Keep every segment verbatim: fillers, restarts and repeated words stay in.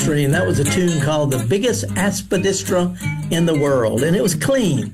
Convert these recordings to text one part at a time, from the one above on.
Gulfstream. That was a tune called The Biggest Aspidistra in the World, and it was clean.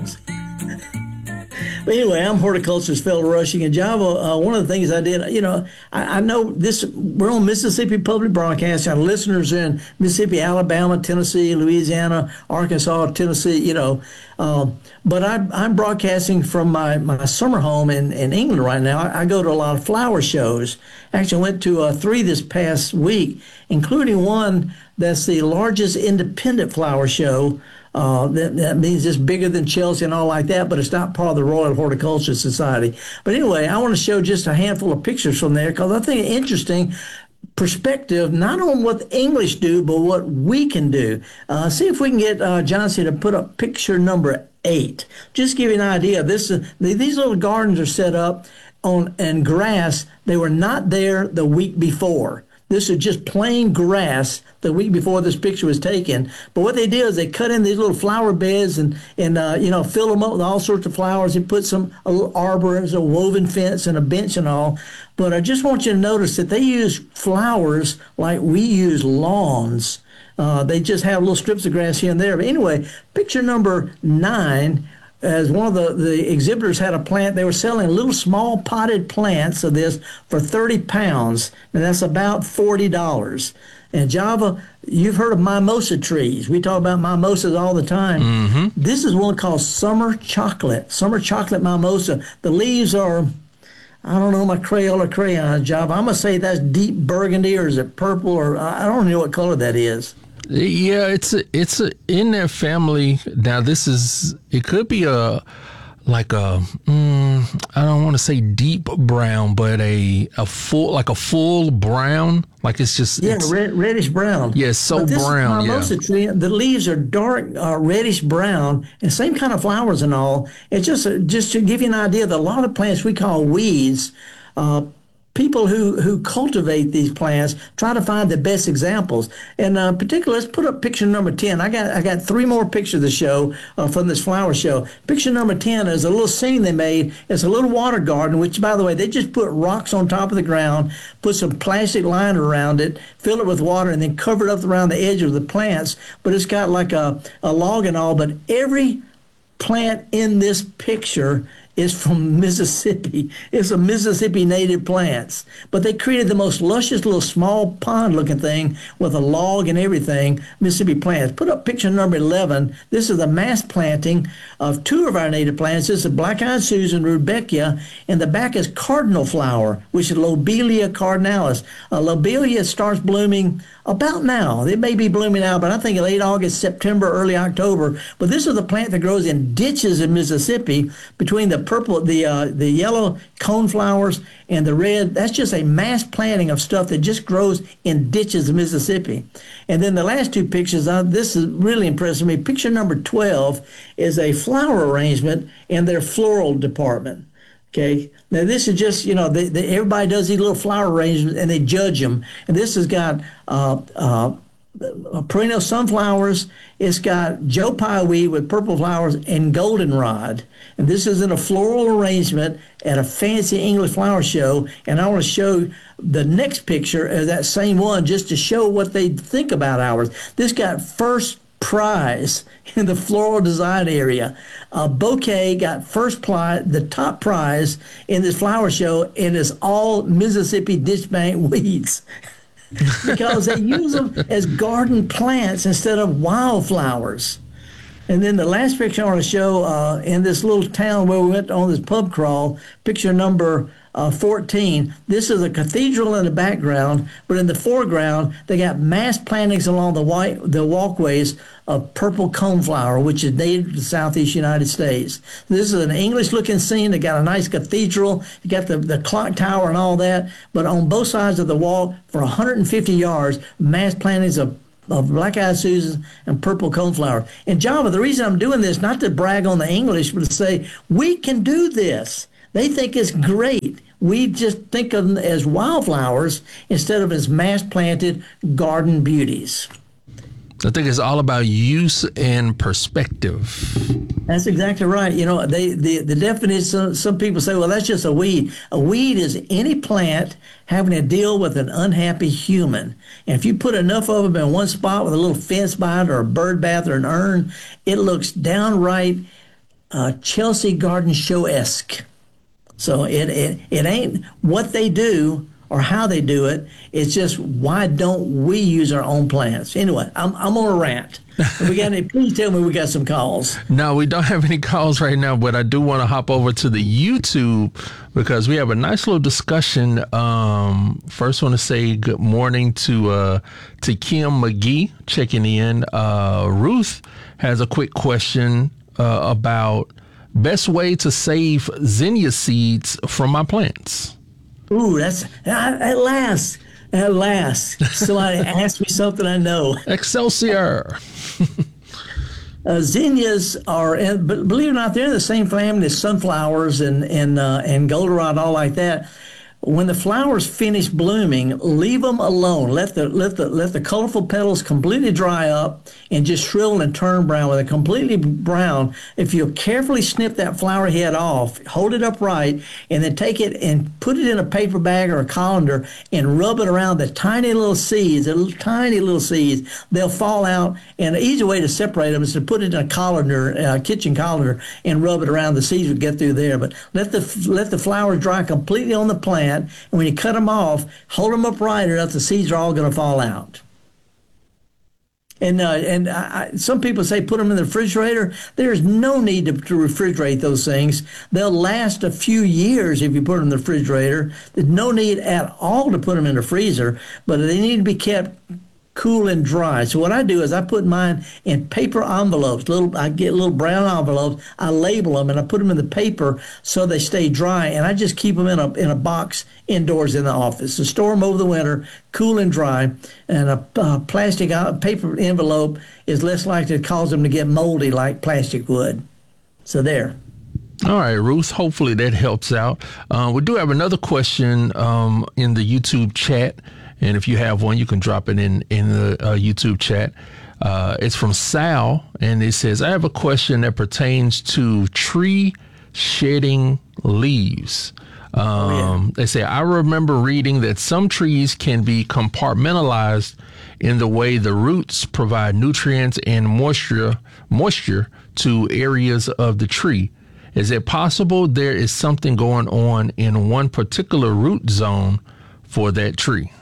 But anyway, I'm horticulturist Phil Rushing in Java. Uh, one of the things I did, you know, I, I know this. We're on Mississippi Public Broadcasting. Our listeners are in Mississippi, Alabama, Tennessee, Louisiana, Arkansas, Tennessee. You know, uh, but I, I'm broadcasting from my, my summer home in, in England right now. I, I go to a lot of flower shows. Actually, I went to uh, three this past week, including one that's the largest independent flower show. Uh, that, that means it's bigger than Chelsea and all like that, but it's not part of the Royal Horticultural Society. But anyway, I want to show just a handful of pictures from there because I think it's interesting perspective, not on what the English do, but what we can do. Uh, see if we can get uh, Johnson to put up picture number eight. Just give you an idea. This uh, These little gardens are set up on and grass. They were not there the week before. This is just plain grass the week before this picture was taken. But what they did is they cut in these little flower beds and, and uh, you know, fill them up with all sorts of flowers and put some a little arbor, a woven fence and a bench and all. But I just want you to notice that they use flowers like we use lawns. Uh, they just have little strips of grass here and there. But anyway, picture number nine, as one of the, the exhibitors had a plant, they were selling little small potted plants of this for thirty pounds, and that's about forty dollars. And Java, you've heard of mimosa trees. We talk about mimosas all the time. Mm-hmm. This is one called summer chocolate, summer chocolate mimosa. The leaves are, I don't know my Crayola crayon, Java. I'm going to say that's deep burgundy, or is it purple, or I don't know what color that is. Yeah, it's a, it's a, in their family. Now, this is, it could be a, like a, mm, I don't want to say deep brown, but a, a full, like a full brown. Like it's just, yeah, it's, red, reddish brown. Yeah, so but this brown, mimosa yeah. tree, the leaves are dark uh, reddish brown, and same kind of flowers and all. It's just, uh, just to give you an idea that a lot of plants we call weeds, uh, people who, who cultivate these plants try to find the best examples. And uh, particularly, let's put up picture number ten. I got I got three more pictures to show uh, from this flower show. Picture number ten is a little scene they made. It's a little water garden, which, by the way, they just put rocks on top of the ground, put some plastic liner around it, fill it with water, and then cover it up around the edge of the plants. But it's got like a, a log and all, but every plant in this picture is from Mississippi. It's a Mississippi native plants. But they created the most luscious little small pond-looking thing with a log and everything, Mississippi plants. Put up picture number eleven. This is a mass planting of two of our native plants. This is Black-Eyed Susan, Rudbeckia, and the back is cardinal flower, which is Lobelia cardinalis. Uh, Lobelia starts blooming about now. It may be blooming now, but I think late August, September, early October. But this is the plant that grows in ditches in Mississippi between the purple, the uh, the yellow cone flowers and the red. That's just a mass planting of stuff that just grows in ditches in Mississippi. And then the last two pictures, uh, this is really impressive me. Picture number twelve is a flower arrangement in their floral department. Okay, now this is just, you know, they, they, everybody does these little flower arrangements and they judge them. And this has got uh, uh, perennial sunflowers. It's got Joe Pye weed with purple flowers and goldenrod. And this is in a floral arrangement at a fancy English flower show. And I want to show the next picture of that same one just to show what they think about ours. This got first prize in the floral design area. A bouquet got first prize, the top prize in this flower show, and it's all Mississippi ditch bank weeds. Because they use them as garden plants instead of wildflowers. And then the last picture I want to show uh, in this little town where we went on this pub crawl, picture number uh, fourteen. This is a cathedral in the background, but in the foreground, they got mass plantings along the white the walkways of purple coneflower, which is native to the southeast United States. This is an English-looking scene. They got a nice cathedral. You got the, the clock tower and all that. But on both sides of the walk, for one hundred fifty yards, mass plantings of of Black-Eyed Susans and purple coneflower. And Java, the reason I'm doing this, not to brag on the English, but to say we can do this. They think it's great. We just think of them as wildflowers instead of as mass-planted garden beauties. I think it's all about use and perspective. That's exactly right. You know, they the, the definition, some people say, well, that's just a weed. A weed is any plant having to deal with an unhappy human. And if you put enough of them in one spot with a little fence by it or a bird bath or an urn, it looks downright uh, Chelsea Garden Show-esque. So it, it, it ain't what they do or how they do it. It's just, why don't we use our own plants? Anyway, I'm, I'm on a rant. We got any, please tell me we got some calls. No, we don't have any calls right now, but I do want to hop over to the YouTube because we have a nice little discussion. Um, first, want to say good morning to uh, to Kim McGee checking in. Uh, Ruth has a quick question uh, about best way to save zinnia seeds from my plants. Ooh, that's at last. At last, somebody asked me something I know. Excelsior. uh, zinnias are, and believe it or not, they're in the same family as sunflowers and and uh, and goldenrod, all like that. When the flowers finish blooming, leave them alone. Let the let the let the colorful petals completely dry up and just shrivel and turn brown. When they're completely brown, if you carefully snip that flower head off, hold it upright, and then take it and put it in a paper bag or a colander and rub it around the tiny little seeds, the little, tiny little seeds, they'll fall out. And the easy way to separate them is to put it in a colander, a kitchen colander, and rub it around. The seeds will get through there. But let the let the flowers dry completely on the plant. And when you cut them off, hold them upright, or else the seeds are all going to fall out. And uh, and I, some people say put them in the refrigerator. There's no need to, to refrigerate those things. They'll last a few years if you put them in the refrigerator. There's no need at all to put them in the freezer, but they need to be kept cool and dry. So what I do is I put mine in paper envelopes. Little, I get little brown envelopes. I label them and I put them in the paper so they stay dry. And I just keep them in a in a box indoors in the office. So store them over the winter, cool and dry. And a, a plastic a paper envelope is less likely to cause them to get moldy like plastic would. So there. All right, Ruth, hopefully that helps out. Uh, we do have another question um, in the YouTube chat. And if you have one, you can drop it in, in the uh, YouTube chat. Uh, it's from Sal, and it says, I have a question that pertains to tree shedding leaves. Um, oh, yeah. They say, I remember reading that some trees can be compartmentalized in the way the roots provide nutrients and moisture, moisture to areas of the tree. Is it possible there is something going on in one particular root zone for that tree?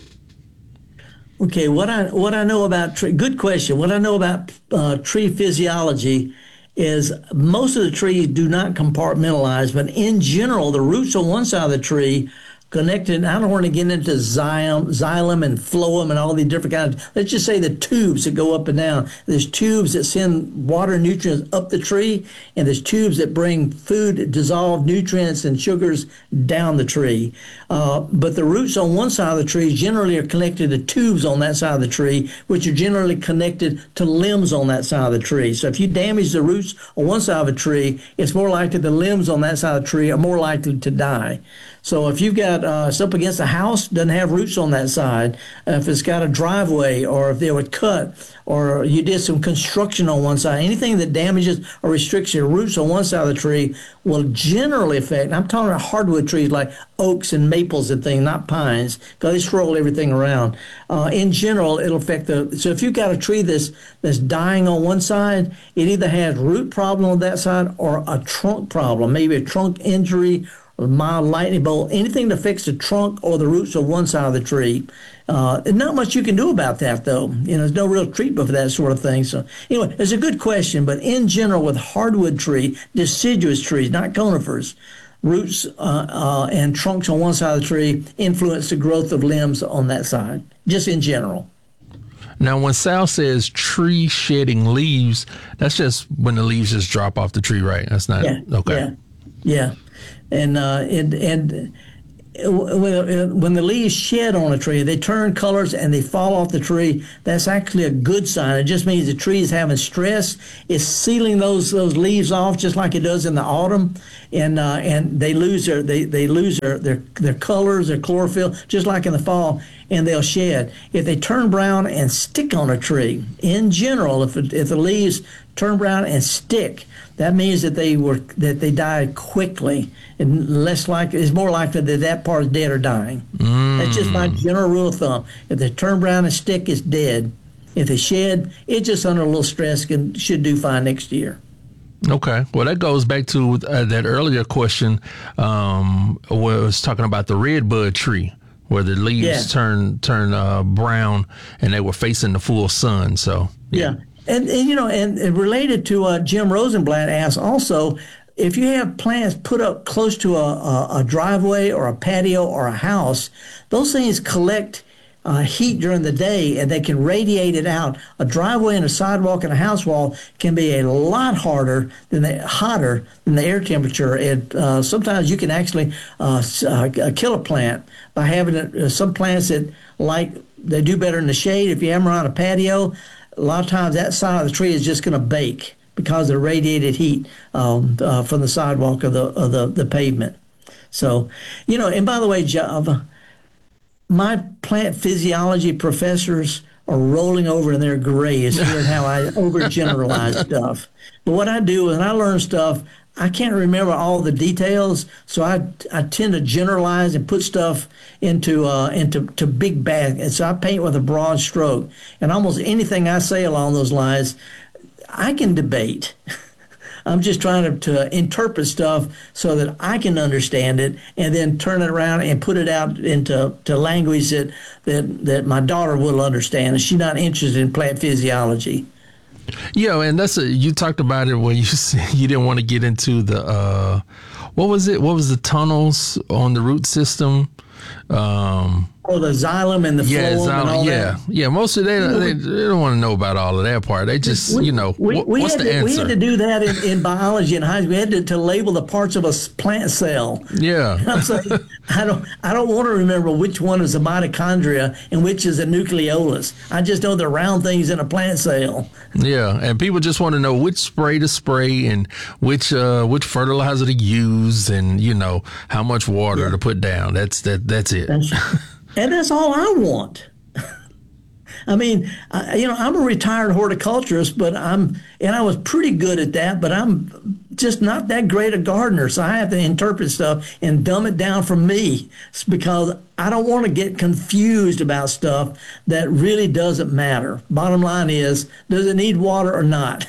Okay, what I what I know about tree, good question. What I know about uh, tree physiology is most of the trees do not compartmentalize, but in general, the roots on one side of the tree connected. I don't want to get into xylem, xylem and phloem and all these different kinds. Let's just say the tubes that go up and down. There's tubes that send water and nutrients up the tree, and there's tubes that bring food, dissolved nutrients and sugars down the tree. Uh, but the roots on one side of the tree generally are connected to tubes on that side of the tree, which are generally connected to limbs on that side of the tree. So if you damage the roots on one side of a tree, it's more likely the limbs on that side of the tree are more likely to die. So if you've got uh, it's up against a house, doesn't have roots on that side, uh, if it's got a driveway, or if they were cut, or you did some construction on one side, anything that damages or restricts your roots on one side of the tree will generally affect, and I'm talking about hardwood trees like oaks and maples and things, not pines, because they swirl everything around. Uh, in general, it'll affect the, so if you've got a tree that's, that's dying on one side, it either has root problem on that side or a trunk problem, maybe a trunk injury, mild lightning bolt, anything to fix the trunk or the roots of one side of the tree. Uh, and not much you can do about that, though. You know, there's no real treatment for that sort of thing. So anyway, it's a good question, but in general, with hardwood tree, deciduous trees, not conifers, roots uh, uh, and trunks on one side of the tree influence the growth of limbs on that side, just in general. Now, when Sal says tree shedding leaves, that's just when the leaves just drop off the tree, right? That's not, yeah, okay. Yeah, yeah. And uh, and and when the leaves shed on a tree, they turn colors and they fall off the tree. That's actually a good sign. It just means the tree is having stress. It's sealing those those leaves off just like it does in the autumn, and uh, and they lose their they, they lose their, their their colors, their chlorophyll, just like in the fall. and they'll shed. If they turn brown and stick on a tree, in general, if it, if the leaves turn brown and stick, that means that they were that they died quickly, and less likely it's more likely that that part is dead or dying. Mm. That's just my general rule of thumb. If they turn brown and stick, it's dead. If they shed, it's just under a little stress and should do fine next year. Okay. Well, that goes back to uh, that earlier question um, where I was talking about the redbud tree, where the leaves yeah. turn turn uh, brown and they were facing the full sun. So yeah. yeah. And, and, you know, and, and related to uh, Jim Rosenblatt asked also, if you have plants put up close to a, a, a driveway or a patio or a house, those things collect uh, heat during the day and they can radiate it out. A driveway and a sidewalk and a house wall can be a lot harder than the hotter than the air temperature. And uh, sometimes you can actually uh, uh, kill a plant by having it, uh, some plants that like they do better in the shade. If you have them around a patio, a lot of times that side of the tree is just going to bake because of the radiated heat um, uh, from the sidewalk or the, or the the pavement. So, you know, and by the way, Java, my plant physiology professors are rolling over in their graves hearing how I overgeneralize stuff. But what I do is when I learn stuff, I can't remember all the details, so I I tend to generalize and put stuff into uh, into to big bags. And so I paint with a broad stroke. And almost anything I say along those lines, I can debate. I'm just trying to, to interpret stuff so that I can understand it and then turn it around and put it out into to language that, that, that my daughter will understand. And she's not interested in plant physiology. Yeah, and that's a, you talked about it when you said you didn't want to get into the uh, what was it? What was the tunnels on the root system? Um, oh, the xylem and the yeah, phloem xylem, and all yeah, that. yeah. Most of them they, they don't want to know about all of that part. They just we, you know we, what, we what's had the to, answer? We had to do that in, in biology in high school. We had to, to label the parts of a plant cell. Yeah, I'm saying I don't I don't want to remember which one is a mitochondria and which is a nucleolus. I just know the round things in a plant cell. Yeah, and people just want to know which spray to spray and which uh, which fertilizer to use, and you know how much water yeah. to put down. That's that. That's it. That's, and that's all I want. I mean, I, you know, I'm a retired horticulturist, but I'm, and I was pretty good at that, but I'm just not that great a gardener. So I have to interpret stuff and dumb it down for me because I don't want to get confused about stuff that really doesn't matter. Bottom line is, does it need water or not?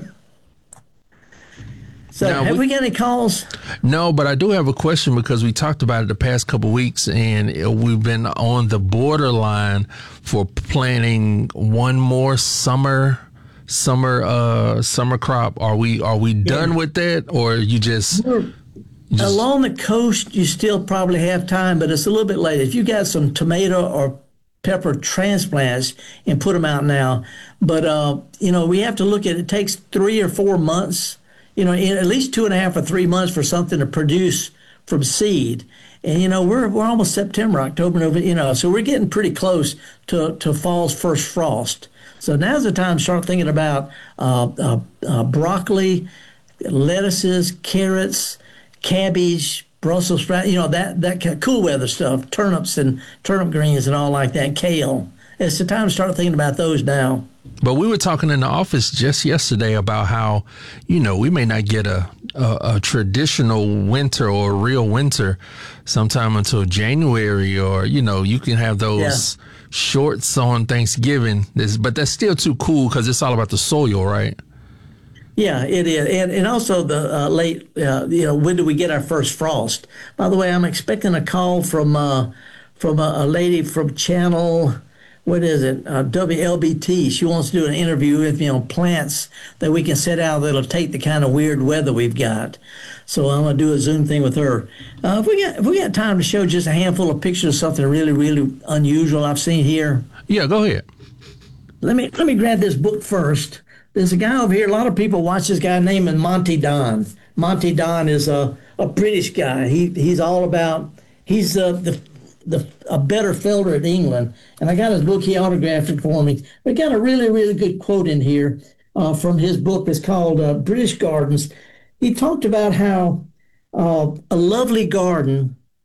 So now, have we, we got any calls? No, but I do have a question because we talked about it the past couple of weeks, and we've been on the borderline for planting one more summer summer uh, summer crop. Are we are we done yeah. with that, or you just, just along the coast? You still probably have time, but it's a little bit late. If you got some tomato or pepper transplants and put them out now, but uh, you know we have to look at it. It takes three or four months. You know, in at least two and a half or three months for something to produce from seed. And, you know, we're we're almost September, October, November, you know, so we're getting pretty close to, to fall's first frost. So now's the time to start thinking about uh, uh, uh, broccoli, lettuces, carrots, cabbage, Brussels sprout, you know, that, that kind of cool weather stuff, turnips and turnip greens and all like that, kale. It's the time to start thinking about those now. But we were talking in the office just yesterday about how, you know, we may not get a, a, a traditional winter or a real winter sometime until January, or, you know, you can have those yeah. shorts on Thanksgiving, but that's still too cool because it's all about the soil, right? Yeah, it is. And, and also the uh, late, uh, you know, when do we get our first frost? By the way, I'm expecting a call from, uh, from a, a lady from Channel... What is it? Uh, W L B T. She wants to do an interview with me on plants that we can set out that'll take the kind of weird weather we've got. So I'm gonna do a Zoom thing with her. Uh, if we got if we got time to show just a handful of pictures of something really really unusual I've seen here. Yeah, go ahead. Let me let me grab this book first. There's a guy over here. A lot of people watch this guy named Monty Don. Monty Don is a, a British guy. He he's all about he's uh, the the a better felder in England, and I got his book. He autographed it for me. We got a really, really good quote in here uh, from his book. It's called uh, British Gardens. He talked about how uh, a lovely garden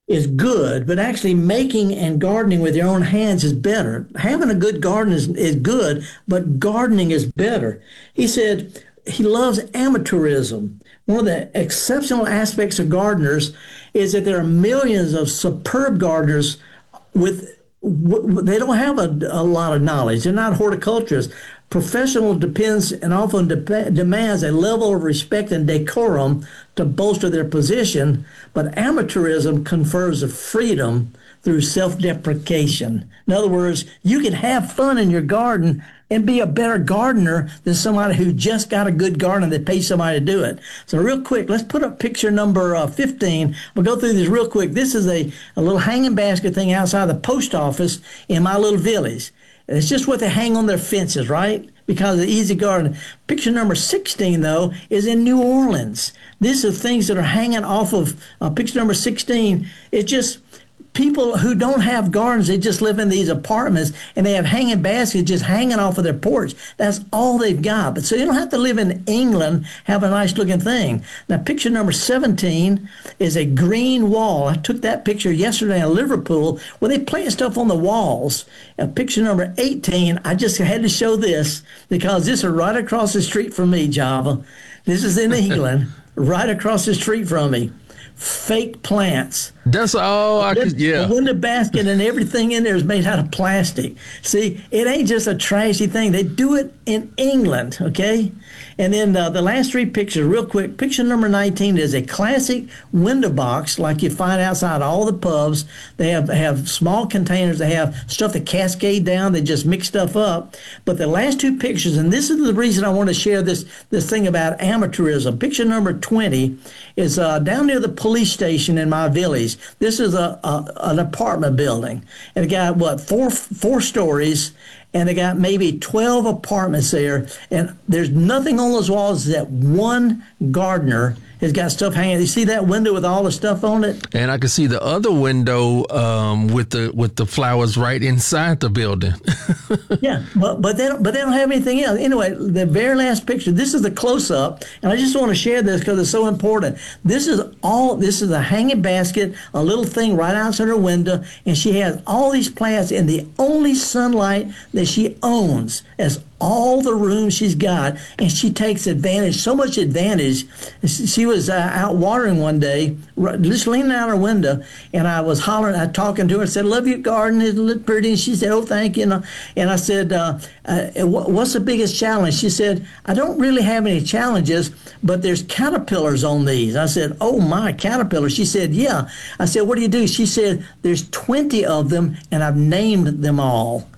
is good, but actually making and gardening with your own hands is better. Having a good garden is, is good, but gardening is better. He said he loves amateurism. One of the exceptional aspects of gardeners is that there are millions of superb gardeners with, they don't have a, a lot of knowledge. They're not horticulturists. Professional depends and often de- demands a level of respect and decorum to bolster their position, but amateurism confers a freedom through self-deprecation. In other words, you can have fun in your garden and be a better gardener than somebody who just got a good garden that pays somebody to do it. So real quick, let's put up picture number uh, fifteen. We'll go through this real quick. This is a, a little hanging basket thing outside the post office in my little village. It's just what they hang on their fences, right? Because of the easy garden. Picture number sixteen, though, is in New Orleans. These are things that are hanging off of uh, picture number sixteen. It's just people who don't have gardens, they just live in these apartments and they have hanging baskets just hanging off of their porch. That's all they've got. But so you don't have to live in England, have a nice looking thing. Now, picture number seventeen is a green wall. I took that picture yesterday in Liverpool where they plant stuff on the walls. Uh, picture number eighteen, I just had to show this because this is right across the street from me, Java. This is in England, right across the street from me. Fake plants. That's all I could, yeah. The window basket and everything in there is made out of plastic. See, it ain't just a trashy thing. They do it in England, okay? And then uh, the last three pictures, real quick. Picture number nineteen is a classic window box like you find outside all the pubs. They have, have small containers. They have stuff that cascade down. They just mix stuff up. But the last two pictures, and this is the reason I want to share this, this thing about amateurism. Picture number twenty is uh, down near the police station in my village. This is a, a an apartment building, and it got what four four stories, and they got maybe twelve apartments there, and there's nothing on those walls that one gardener has got stuff hanging. You see that window with all the stuff on it? And I can see the other window um, with the with the flowers right inside the building. Yeah, but but they don't but they don't have anything else. Anyway, the very last picture. This is the close up, and I just want to share this because it's so important. This is all. This is a hanging basket, a little thing right outside her window, and she has all these plants in the only sunlight that she owns as all the room she's got, and she takes advantage, so much advantage. She was uh, out watering one day, just leaning out her window, and I was hollering, I talking to her, and said, "Love your garden, it look pretty." And she said, "Oh, thank you." And, and I said, uh, uh, "What's the biggest challenge?" She said, "I don't really have any challenges, but there's caterpillars on these." I said, "Oh my, caterpillars." She said, "Yeah." I said, "What do you do?" She said, "There's twenty of them, and I've named them all."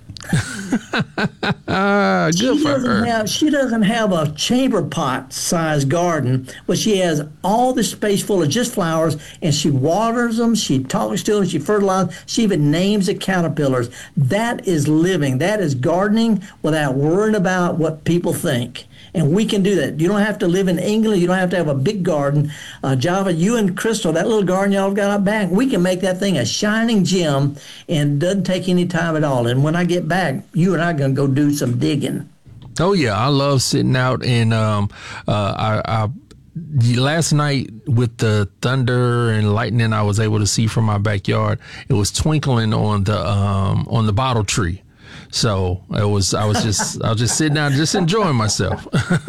uh, she, doesn't have, she doesn't have a chamber pot size garden, but she has all the space full of just flowers, and she waters them, she talks to them, she fertilizes, she even names the caterpillars. That is living. That is gardening without worrying about what people think. And we can do that. You don't have to live in England. You don't have to have a big garden. Uh, Java, you and Crystal, that little garden y'all got up back, we can make that thing a shining gem and doesn't take any time at all. And when I get back, you and I are going to go do some digging. Oh, yeah. I love sitting out and um, uh, I, I last night with the thunder and lightning I was able to see from my backyard, it was twinkling on the um, on the bottle tree. So it was, I was just, I was just sitting down, just enjoying myself.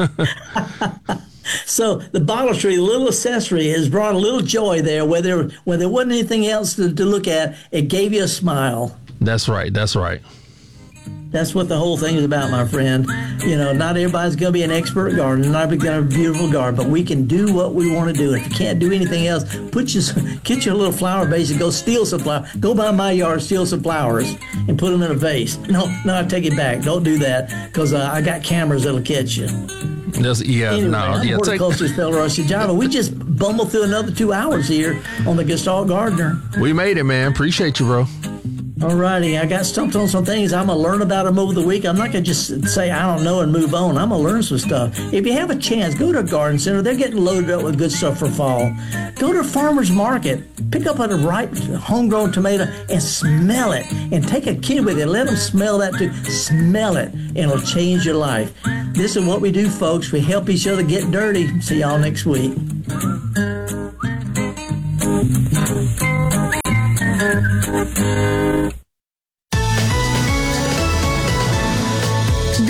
So the bottle tree, the little accessory, has brought a little joy there. Where there, where there wasn't anything else to, to look at, it gave you a smile. That's right. That's right. That's what the whole thing is about, my friend. You know, not everybody's going to be an expert gardener, not everybody's going to have a beautiful garden, but we can do what we want to do. If you can't do anything else, put your, get your little flower vase and go steal some flowers. Go by my yard, steal some flowers, and put them in a vase. No, no, I take it back. Don't do that, because uh, I got cameras that'll catch you. That's, yeah, anyway, no, I'm yeah. Horticulturist Phil Rusty Java. We just bumbled through another two hours here on the Gestalt Gardener. We made it, man. Appreciate you, bro. All righty, I got stumped on some things. I'm going to learn about them over the week. I'm not going to just say I don't know and move on. I'm going to learn some stuff. If you have a chance, go to a garden center. They're getting loaded up with good stuff for fall. Go to a farmer's market. Pick up a ripe homegrown tomato and smell it. And take a kid with you. Let them smell that too. Smell it, and it'll change your life. This is what we do, folks. We help each other get dirty. See y'all next week.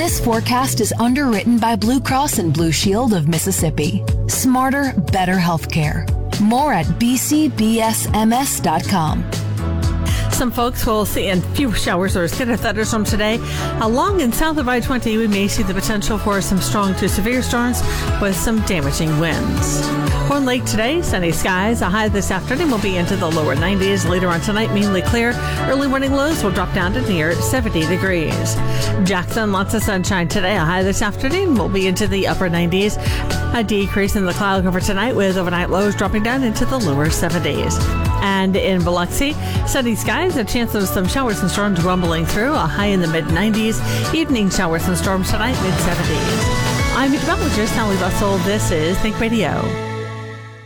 This forecast is underwritten by Blue Cross and Blue Shield of Mississippi. Smarter, better healthcare. More at b c b s m s dot com. Some folks will see a few showers or scattered thunderstorms today. Along and south of I twenty, we may see the potential for some strong to severe storms with some damaging winds. Horn Lake today, sunny skies. A high this afternoon will be into the lower nineties. Later on tonight, mainly clear. Early morning lows will drop down to near seventy degrees. Jackson, lots of sunshine today. A high this afternoon will be into the upper nineties. A decrease in the cloud cover tonight with overnight lows dropping down into the lower seventies. And in Biloxi, sunny skies, a chance of some showers and storms rumbling through, a high in the mid nineties. Evening showers and storms tonight, mid seventies. I'm meteorologist Sally Russell. This is Think Radio.